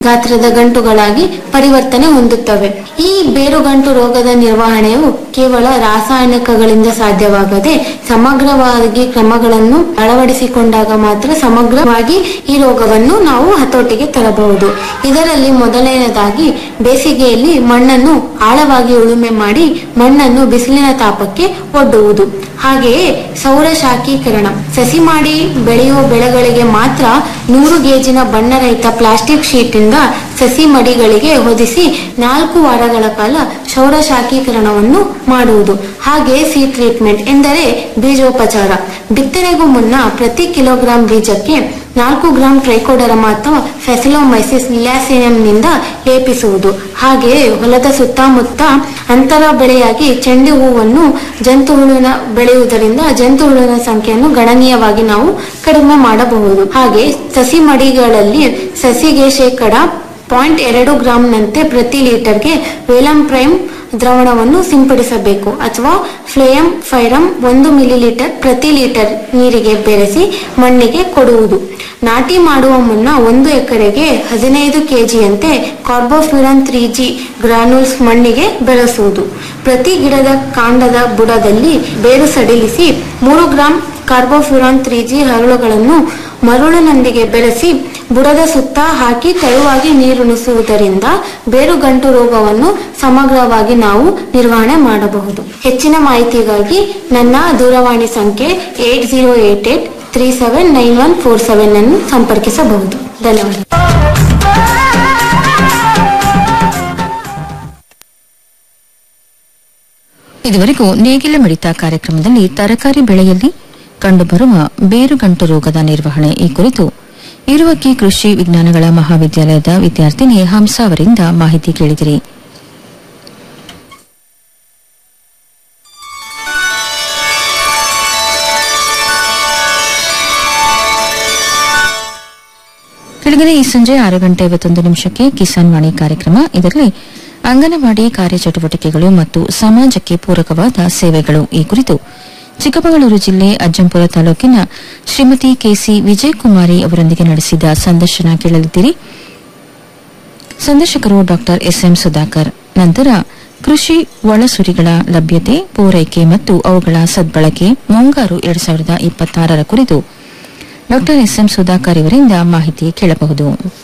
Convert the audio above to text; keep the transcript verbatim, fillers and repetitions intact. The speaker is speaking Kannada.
ಗಾತ್ರದ ಗಂಟುಗಳಾಗಿ ಪರಿವರ್ತನೆ ಹೊಂದುತ್ತವೆ. ಈ ಬೇರುಗಂಟು ರೋಗದ ನಿರ್ವಹಣೆಯು ಕೇವಲ ರಾಸಾಯನಿಕಗಳಿಂದ ಸಾಧ್ಯವಾಗದೆ ಸಮಗ್ರವಾಗಿ ಕ್ರಮಗಳನ್ನು ಅಳವಡಿಸಿಕೊಂಡಾಗ ಮಾತ್ರ ಸಮಗ್ರವಾಗಿ ಈ ರೋಗವನ್ನು ನಾವು ಹತೋಟಿಗೆ ತರಬಹುದು. ಇದರಲ್ಲಿ ಮೊದಲನೆಯದಾಗಿ ಬೇಸಿಗೆಯಲ್ಲಿ ಮಣ್ಣನ್ನು ಆಳವಾಗಿ ಉಳುಮೆ ಮಾಡಿ ಮಣ್ಣನ್ನು ಬಿಸಿಲಿನ ತಾಪಕ್ಕೆ ಒಡ್ಡುವುದು. ಹಾಗೆಯೇ ಸೌರ ಶಾಖೀಕರಣ. ಸಸಿ ಮಾಡಿ ಬೆಳೆಯುವ ಬೆಳೆಗಳಿಗೆ ಮಾತ್ರ ನೂರು ಗೇಜಿನ ಬಣ್ಣರಹಿತ ಪ್ಲಾಸ್ಟಿಕ್ ಶೀಟ್ ಇಂದ ಸಸಿ ಮಡಿಗಳಿಗೆ ಹೊದಿಸಿ ನಾಲ್ಕು ವಾರಗಳ ಕಾಲ ಸೌರ ಶಾಖೀಕರಣವನ್ನು ಮಾಡುವುದು. ಹಾಗೆ ಸೀಡ್ ಟ್ರೀಟ್ಮೆಂಟ್ ಎಂದರೆ ಬೀಜೋಪಚಾರ. ಬಿತ್ತನೆಗೂ ಮುನ್ನ ಪ್ರತಿ ಕಿಲೋಗ್ರಾಂ ಬೀಜಕ್ಕೆ ನಾಲ್ಕು ಗ್ರಾಂ ಟ್ರೈಕೋಡರ್ಮಾ ಅಥವಾ ಫೆಸಿಲೋಮೈಸಿಸ್ ಲ್ಯಾಸಿನಿಯಂನಿಂದ ಲೇಪಿಸುವುದು. ಹಾಗೆಯೇ ಹೊಲದ ಸುತ್ತಮುತ್ತ ಅಂತರ ಬೆಳೆಯಾಗಿ ಚೆಂಡು ಹೂವನ್ನು ಜಂತು ಹುಳುವಿನ ಬೆಳೆಯುವುದರಿಂದ ಜಂತು ಹುಳುವಿನ ಸಂಖ್ಯೆಯನ್ನು ಗಣನೀಯವಾಗಿ ನಾವು ಕಡಿಮೆ ಮಾಡಬಹುದು. ಹಾಗೆ ಸಸಿ ಮಡಿಗಳಲ್ಲಿ ಸಸಿಗೆ ಶೇಕಡ ಪಾಯಿಂಟ್ ಎರಡು ಗ್ರಾಂನಂತೆ ಪ್ರತಿ ಲೀಟರ್ಗೆ ವೇಲಂ ಪ್ರೈಮ್ ದ್ರಾವಣವನ್ನು ಸಿಂಪಡಿಸಬೇಕು ಅಥವಾ ಫ್ಲೇಯಂ ಫೈರಮ್ ಒಂದು ಮಿಲಿ ಲೀಟರ್ ಪ್ರತಿ ಲೀಟರ್ ನೀರಿಗೆ ಬೆರೆಸಿ ಮಣ್ಣಿಗೆ ಕೊಡುವುದು. ನಾಟಿ ಮಾಡುವ ಮುನ್ನ ಒಂದು ಎಕರೆಗೆ ಹದಿನೈದು ಕೆಜಿಯಂತೆ ಕಾರ್ಬೋಫ್ಯೂರಾನ್ ತ್ರೀ ಜಿ ಗ್ರಾನ್ಯೂಲ್ಸ್ ಮಣ್ಣಿಗೆ ಬೆರೆಸುವುದು. ಪ್ರತಿ ಗಿಡದ ಕಾಂಡದ ಬುಡದಲ್ಲಿ ಬೇರು ಸಡಿಲಿಸಿ ಮೂರು ಗ್ರಾಂ ಕಾರ್ಬೋಫ್ಯೂರಾನ್ ತ್ರೀ ಜಿ ಹರಳುಗಳನ್ನು ಮರಳಿನೊಂದಿಗೆ ಬೆರೆಸಿ ಬುಡದ ಸುತ್ತ ಹಾಕಿ ತೆಳುವಾಗಿ ನೀರುಣಿಸುವುದರಿಂದ ಬೇರುಗಂಟು ರೋಗವನ್ನು ಸಮಗ್ರವಾಗಿ ನಾವು ನಿರ್ವಹಣೆ ಮಾಡಬಹುದು. ಹೆಚ್ಚಿನ ಮಾಹಿತಿಗಾಗಿ ನನ್ನ ದೂರವಾಣಿ ಸಂಖ್ಯೆ eight zero eight eight three seven nine one four seven ಅನ್ನು ಸಂಪರ್ಕಿಸಬಹುದು. ಧನ್ಯವಾದ. ಇದುವರೆಗೂ ನೇಗಿಲ ಮಿಡಿತ ಕಾರ್ಯಕ್ರಮದಲ್ಲಿ ತರಕಾರಿ ಬೆಳೆಯಲ್ಲಿ ಕಂಡುಬರುವ ಬೇರುಗಂಟು ರೋಗದ ನಿರ್ವಹಣೆ ಈ ಕುರಿತು ಇರುವಕ್ಕಿ ಕೃಷಿ ವಿಜ್ಞಾನಗಳ ಮಹಾವಿದ್ಯಾಲಯದ ವಿದ್ಯಾರ್ಥಿನಿ ಹಂಸ ಅವರಿಂದ ಮಾಹಿತಿ ಕೇಳಿದಿರಿ. ಕೆಳಗಡೆ ಈ ಸಂಜೆ ಆರು ಗಂಟೆ ಐವತ್ತೊಂದು ನಿಮಿಷಕ್ಕೆ ಕಿಸಾನ್ ವಾಣಿ ಕಾರ್ಯಕ್ರಮ. ಇದರಲ್ಲಿ ಅಂಗನವಾಡಿ ಕಾರ್ಯಚಟುವಟಿಕೆಗಳು ಮತ್ತು ಸಮಾಜಕ್ಕೆ ಪೂರಕವಾದ ಸೇವೆಗಳು ಈ ಕುರಿತು ಚಿಕ್ಕಮಗಳೂರು ಜಿಲ್ಲೆ ಅಜ್ಜಂಪುರ ತಾಲೂಕಿನ ಶ್ರೀಮತಿ ಕೆಸಿ ವಿಜಯಕುಮಾರಿ ಅವರೊಂದಿಗೆ ನಡೆಸಿದ ಸಂದರ್ಶನ ಕೇಳಲಿದ್ದೀರಿ. ಸಂದರ್ಶಕರು ಡಾ ಎಸ್ಎಂ ಸುಧಾಕರ್. ನಂತರ ಕೃಷಿ ಒಳಸುರಿಗಳ ಲಭ್ಯತೆ, ಪೂರೈಕೆ ಮತ್ತು ಅವುಗಳ ಸದ್ಬಳಕೆ ಮುಂಗಾರು ಎರಡ್ ಸಾವಿರದ ಇಪ್ಪತ್ತಾರರ ಕುರಿತು ಡಾ ಎಸ್ಎಂ ಸುಧಾಕರ್ ಇವರಿಂದ ಮಾಹಿತಿ ಕೇಳಬಹುದು.